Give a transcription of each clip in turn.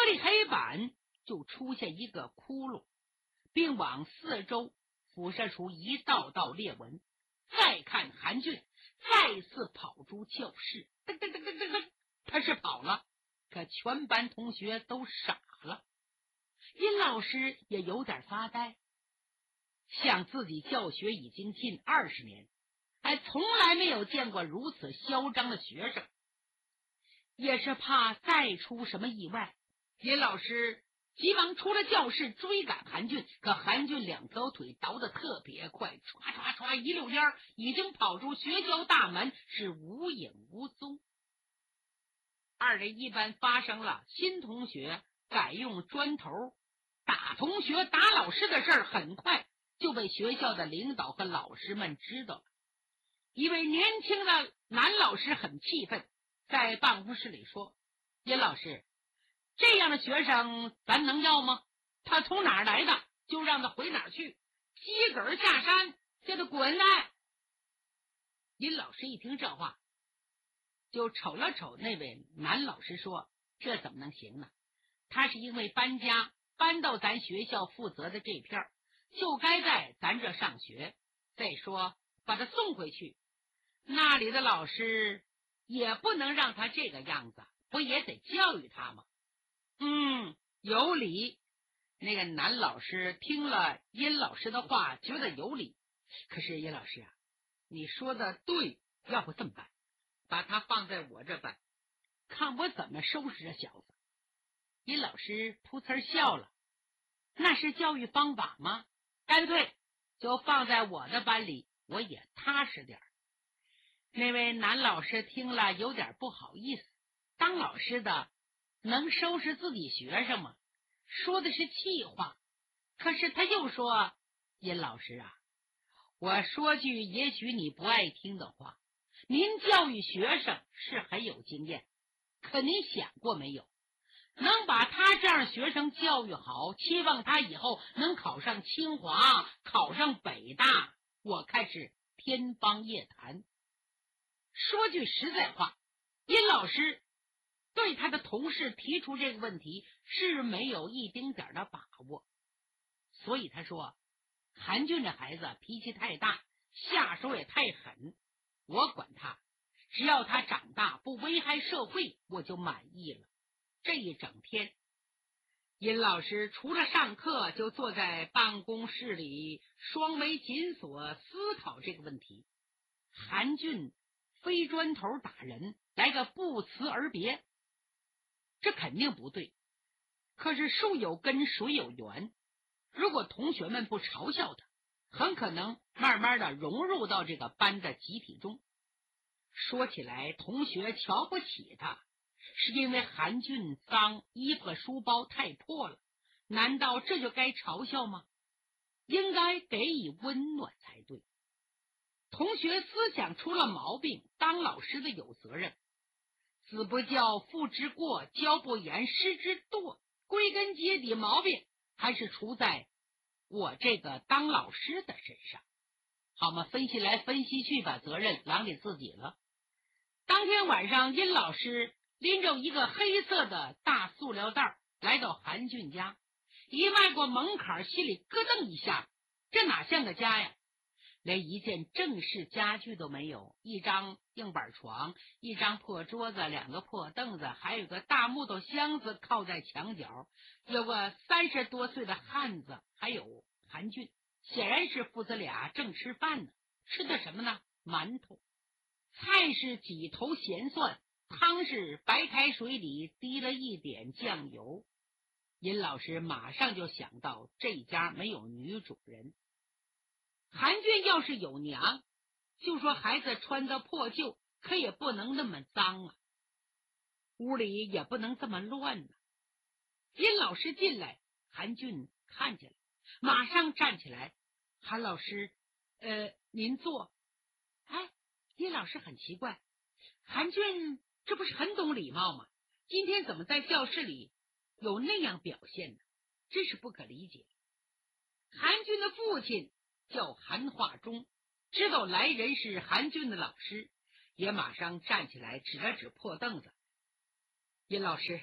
这黑板就出现一个窟窿，并往四周辐射出一道道裂纹。再看韩俊再次跑出教室，噔噔噔噔噔噔，他是跑了，可全班同学都傻了。殷老师也有点发呆，想自己教学已经近20年，还从来没有见过如此嚣张的学生。也是怕再出什么意外，殷老师急忙出了教室追赶韩俊，可韩俊2条腿倒得特别快，唰唰唰一溜烟已经跑出学校大门，是无影无踪。2人一班发生了新同学改用砖头打同学打老师的事儿，很快就被学校的领导和老师们知道了。一位年轻的男老师很气愤，在办公室里说：殷老师，这样的学生咱能要吗？他从哪儿来的就让他回哪儿去，鸡子下山叫他滚蛋。殷老师一听这话，就瞅了瞅那位男老师说：这怎么能行呢？他是因为搬家搬到咱学校负责的这片，就该在咱这上学，再说把他送回去，那里的老师也不能让他这个样子，不也得教育他吗？有理。那个男老师听了殷老师的话，觉得有理。可是殷老师啊，你说的对，要不这么办，把他放在我这班，看我怎么收拾这小子。殷老师噗呲笑了，那是教育方法吗？干脆就放在我的班里，我也踏实点。那位男老师听了有点不好意思，当老师的能收拾自己学生吗？说的是气话。可是他又说：殷老师啊，我说句也许你不爱听的话，您教育学生是很有经验，可您想过没有，能把他这样学生教育好，期望他以后能考上清华，考上北大，我看是天方夜谭。说句实在话，殷老师对他的同事提出这个问题是没有一丁点的把握，所以他说：韩俊这孩子脾气太大，下手也太狠，我管他，只要他长大不危害社会，我就满意了。这一整天，殷老师除了上课，就坐在办公室里，双眉紧锁，思考这个问题。韩俊飞砖头打人，来个不辞而别，这肯定不对。可是树有根，水有源，如果同学们不嘲笑他，很可能慢慢的融入到这个班的集体中。说起来，同学瞧不起他，是因为韩俊脏，衣服和书包太破了，难道这就该嘲笑吗？应该给予温暖才对。同学思想出了毛病，当老师的有责任。子不教，父之过；教不严，师之惰。归根结底，毛病还是出在我这个当老师的身上。好吗？分析来分析去，把责任揽给自己了。当天晚上，殷老师拎着一个黑色的大塑料袋来到韩俊家，一迈过门槛，心里咯噔一下，这哪像个家呀？连一件正式家具都没有，一张硬板床，一张破桌子，2个破凳子，还有个大木头箱子靠在墙角，有个30多岁的汉子，还有韩俊，显然是父子俩正吃饭呢。吃的什么呢？馒头。菜是几头咸蒜，汤是白开水里滴了一点酱油。殷老师马上就想到这家没有女主人。韩俊要是有娘，就说孩子穿的破旧，可也不能那么脏啊，屋里也不能这么乱呢。殷老师进来，韩俊看见了，马上站起来：韩老师，您坐。哎，殷老师很奇怪，韩俊这不是很懂礼貌吗？今天怎么在教室里有那样表现呢？真是不可理解。韩俊的父亲叫韩化中，知道来人是韩俊的老师，也马上站起来指了指破凳子：殷老师，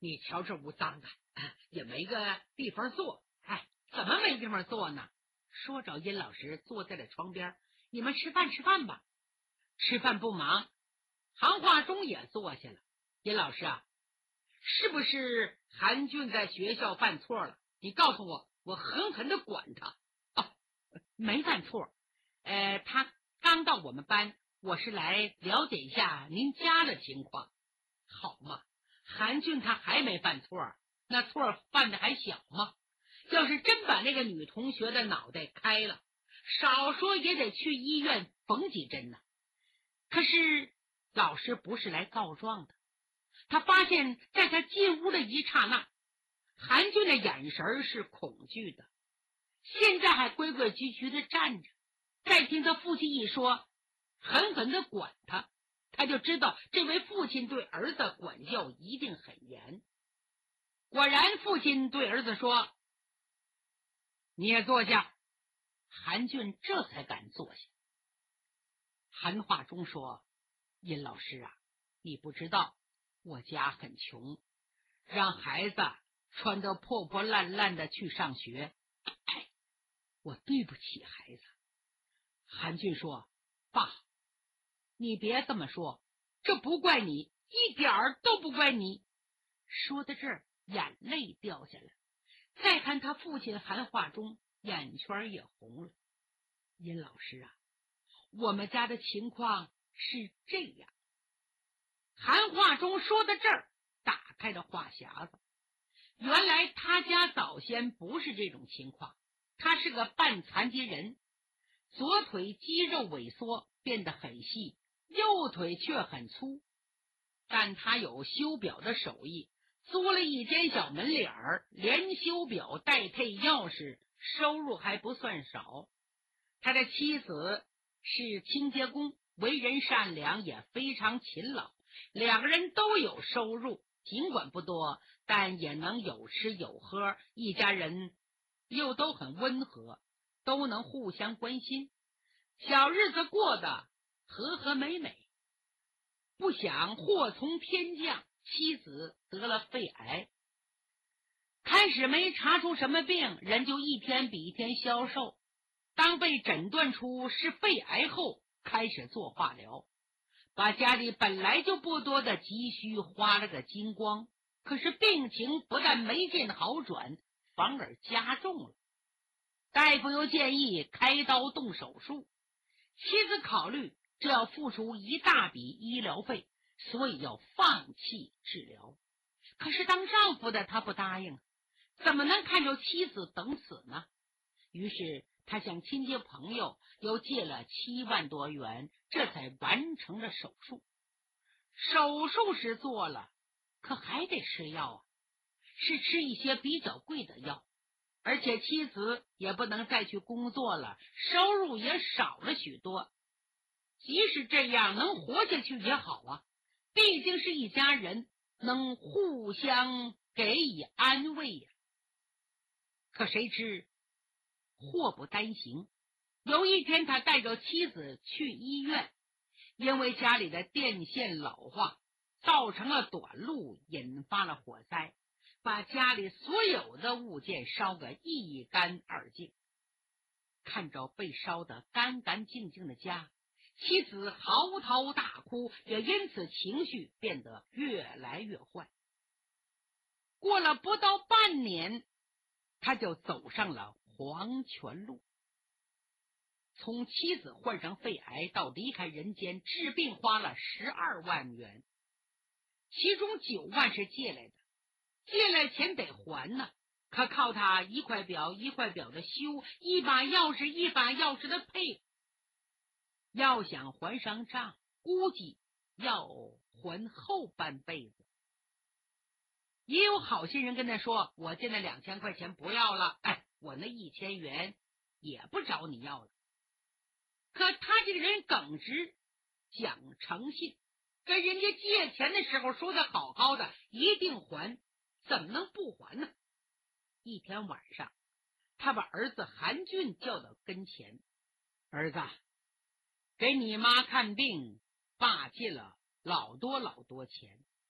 你瞧这屋脏的，也没个地方坐。哎，怎么没地方坐呢？说着，殷老师坐在了床边，你们吃饭吧。吃饭不忙，韩化中也坐下了。殷老师啊，是不是韩俊在学校犯错了？你告诉我，我狠狠的管他。哦，没犯错，他刚到我们班，我是来了解一下您家的情况。好嘛，韩俊他还没犯错，那错犯的还小吗？要是真把那个女同学的脑袋开了，少说也得去医院缝几针呢。可是老师不是来告状的，他发现在他进屋的一刹那，韩俊的眼神是恐惧的，现在还规规矩矩的站着。再听他父亲一说狠狠的管他，他就知道这位父亲对儿子管教一定很严。果然父亲对儿子说，你也坐下。韩俊这才敢坐下。韩化中说，殷老师啊，你不知道我家很穷，让孩子穿得破破烂烂的去上学，我对不起孩子。韩俊说，爸，你别这么说，这不怪你，一点儿都不怪你。说到这儿，眼泪掉下来。再看他父亲韩化中，眼圈也红了。殷老师啊，我们家的情况是这样。韩化中说到这儿，打开了话匣子。原来他家早先不是这种情况，他是个半残疾人，左腿肌肉萎缩变得很细，右腿却很粗，但他有修表的手艺，租了一间小门脸儿，连修表带配钥匙，收入还不算少。他的妻子是清洁工，为人善良，也非常勤劳，两个人都有收入，尽管不多，但也能有吃有喝，一家人又都很温和，都能互相关心，小日子过得和和美美。不想祸从天降，妻子得了肺癌，开始没查出什么病，人就一天比一天消瘦。当被诊断出是肺癌后，开始做化疗，把家里本来就不多的积蓄花了个精光。可是病情不但没见好转，反而加重了。大夫又建议开刀动手术，妻子考虑这要付出一大笔医疗费，所以要放弃治疗。可是当丈夫的他不答应，怎么能看着妻子等死呢？于是他向亲戚朋友又借了7万多元，这才完成了手术。手术是做了，可还得吃药啊，是吃一些比较贵的药，而且妻子也不能再去工作了，收入也少了许多。即使这样能活下去也好啊，毕竟是一家人，能互相给予安慰呀。可谁知祸不单行，有一天他带着妻子去医院，因为家里的电线老化，造成了短路，引发了火灾，把家里所有的物件烧个一干二净。看着被烧得干干净净的家，妻子嚎啕大哭，也因此情绪变得越来越坏。过了不到半年，他就走上了黄泉路。从妻子患上肺癌到离开人间，治病花了12万元，其中9万是借来的，借来钱得还呢，可靠他一块表一块表的修，一把钥匙一把钥匙的配，要想还上账，估计要还后半辈子。也有好心人跟他说，我借那2000块钱不要了，我那1000元也不找你要了。可他这个人耿直，讲诚信，跟人家借钱的时候说的好好的，一定还，怎么能不还呢？一天晚上，他把儿子韩俊叫到跟前，儿子，给你妈看病，爸借了老多钱，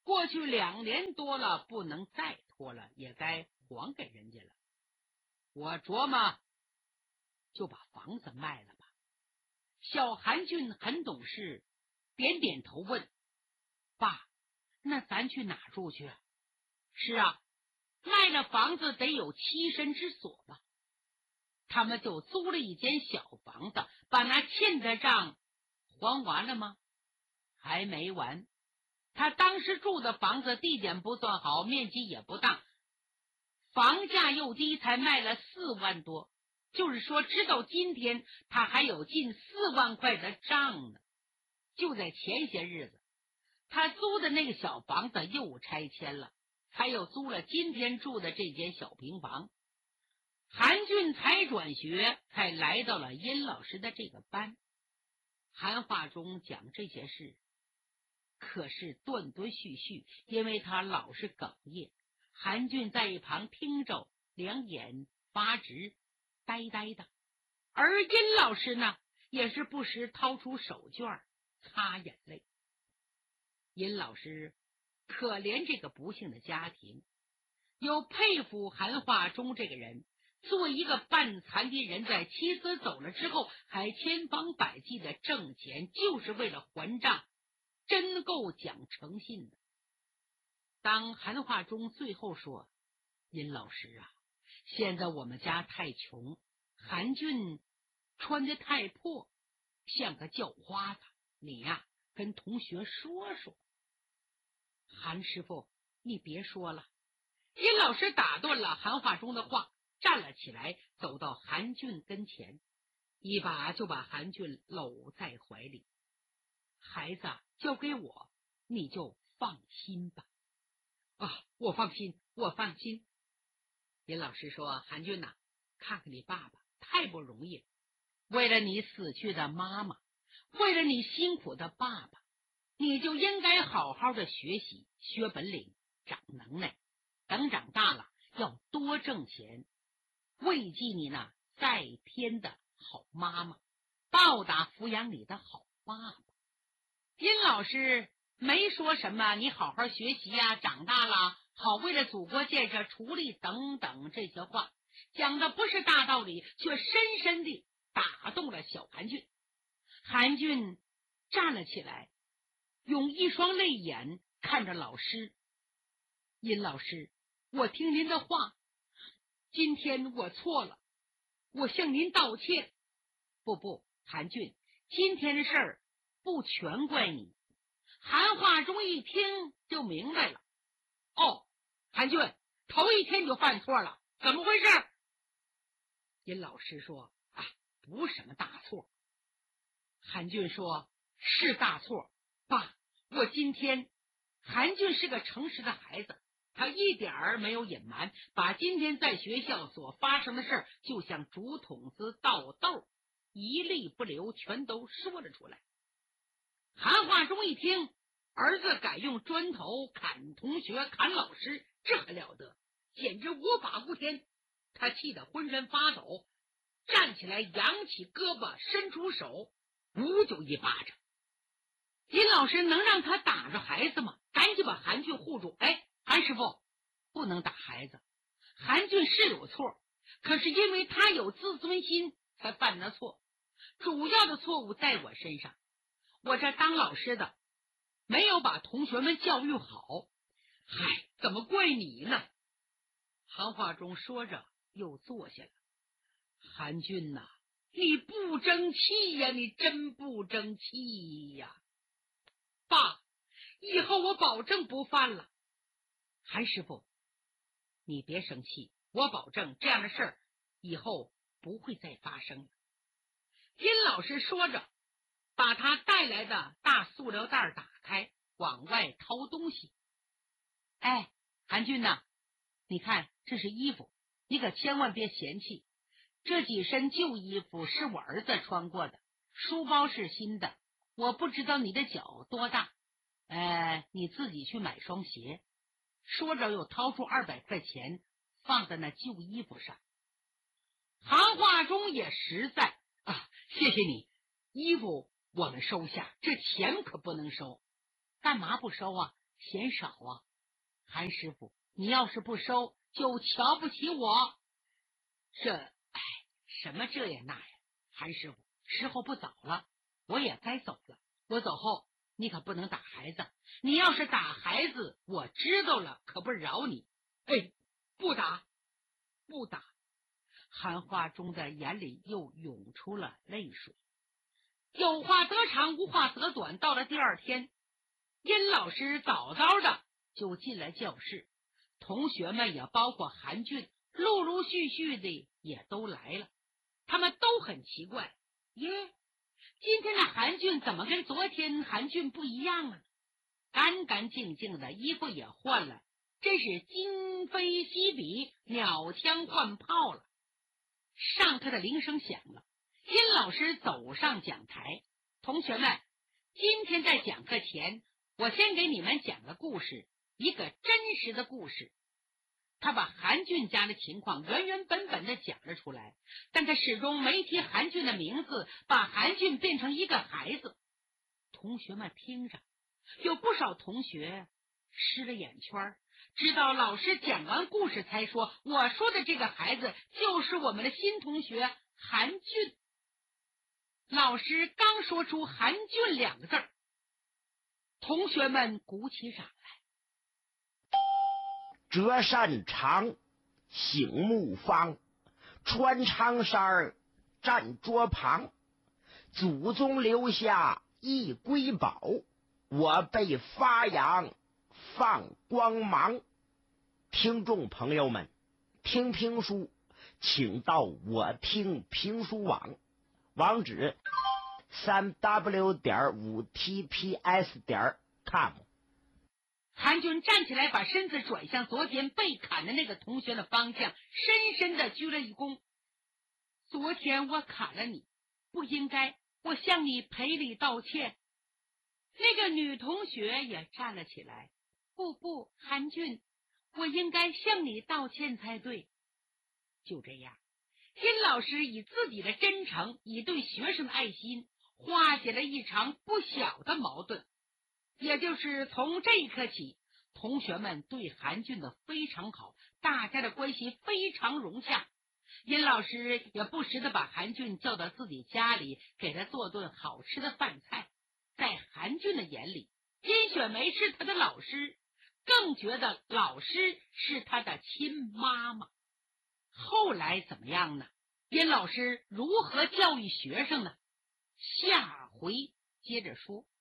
过去2年多了，不能再拖了，也该还给人家了。我琢磨就把房子卖了吧。小韩俊很懂事，点点头问：爸，那咱去哪住去啊？是啊，卖了房子得有栖身之所吧。他们就租了一间小房子，把那欠的账还完了吗？还没完。他当时住的房子地点不算好，面积也不大，房价又低，才卖了4万多。就是说，直到今天他还有近4万块的账呢。就在前些日子，他租的那个小房子又拆迁了，才又租了今天住的这间小平房。韩俊才转学，才来到了殷老师的这个班。韩话中讲这些事，可是断断续续，因为他老是哽咽。韩俊在一旁听着，两眼发直，呆呆的。而殷老师呢，也是不时掏出手绢擦眼泪。殷老师可怜这个不幸的家庭，又佩服韩化中这个人。作为一个半残疾人，在妻子走了之后，还千方百计的挣钱，就是为了还账，真够讲诚信的。当韩化中最后说：殷老师啊，现在我们家太穷，韩俊穿得太破，像个叫花子，你呀，跟同学说说。韩师傅，你别说了。殷老师打断了韩化中的话，站了起来，走到韩俊跟前，一把就把韩俊搂在怀里。孩子交给我，你就放心吧。啊，我放心，我放心。殷老师说：韩俊呐，看看你爸爸太不容易了，为了你死去的妈妈，为了你辛苦的爸爸，你就应该好好的学习，学本领，长能耐，等长大了要多挣钱，慰藉你那在天的好妈妈，报答抚养你的好爸爸。殷老师没说什么你好好学习呀，长大了好为了祖国建设出力等等这些话，讲的不是大道理，却深深地打动了小韩俊。韩俊站了起来，用一双泪眼看着老师：殷老师，我听您的话，今天我错了，我向您道歉。不，韩俊，今天的事儿不全怪你。韩化中一听就明白了。哦，韩俊，头一天就犯错了，怎么回事？殷老师说：不是什么大错。韩俊说：是大错，爸，我今天……韩俊是个诚实的孩子，他一点儿没有隐瞒，把今天在学校所发生的事儿，就像竹筒子倒豆，一粒不留，全都说了出来。韩化中一听，儿子敢用砖头砍同学、砍老师，这还了得，简直无法无天。他气得浑身发抖，站起来，扬起胳膊，伸出手，呜就一巴掌。殷老师能让他打着孩子吗？赶紧把韩俊护住。韩师傅，不能打孩子。韩俊是有错，可是因为他有自尊心才犯的错，主要的错误在我身上。我这当老师的没有把同学们教育好，怎么怪你呢？韩化中说着又坐下了。韩俊呐，你不争气呀，你真不争气呀。爸，以后我保证不犯了。韩师傅，你别生气，我保证这样的事儿以后不会再发生了。殷老师说着，把他带来的大塑料袋打开，往外掏东西。韩俊呐，你看这是衣服，你可千万别嫌弃。这几身旧衣服是我儿子穿过的，书包是新的，我不知道你的脚多大，你自己去买双鞋。说着又掏出200块钱放在那旧衣服上。韩化中也实在谢谢你，衣服我们收下，这钱可不能收。干嘛不收啊？ 嫌少啊。韩师傅，你要是不收，就瞧不起我。什么这呀那呀？韩师傅，时候不早了，我也该走了。我走后，你可不能打孩子。你要是打孩子，我知道了，可不饶你。不打，不打。韩华忠的眼里又涌出了泪水。有话得长，无话得短。到了第二天，殷老师早早的就进了教室，同学们也包括韩俊，陆陆续续的也都来了。他们都很奇怪，今天的韩俊怎么跟昨天韩俊不一样了？干干净净的，衣服也换了，真是今非昔比，鸟枪换炮了。上课的铃声响了，殷老师走上讲台。同学们，今天在讲课前，我先给你们讲个故事，一个真实的故事。他把韩俊家的情况原原本本的讲了出来，但他始终没提韩俊的名字，把韩俊变成一个孩子。同学们听着，有不少同学湿了眼圈，直到老师讲完故事才说，我说的这个孩子就是我们的新同学韩俊。老师刚说出韩俊两个字，同学们鼓起掌来。 折扇长，醒目方，穿长衫站桌旁，祖宗留下一瑰宝，我辈发扬放光芒。听众朋友们，听评书请到我听评书网，网址3w.5tps.com。 韩俊站起来，把身子转向昨天被砍的那个同学的方向，深深的鞠了一躬。昨天我砍了你，不应该，我向你赔礼道歉。那个女同学也站了起来，不，韩俊，我应该向你道歉才对。就这样，殷老师以自己的真诚，以对学生的爱心，化解了一场不小的矛盾。也就是从这一刻起，同学们对韩俊的非常好，大家的关系非常融洽。殷老师也不时的把韩俊叫到自己家里，给他做顿好吃的饭菜。在韩俊的眼里，殷雪梅是他的老师，更觉得老师是他的亲妈妈。后来怎么样呢？殷老师如何教育学生呢？下回接着说。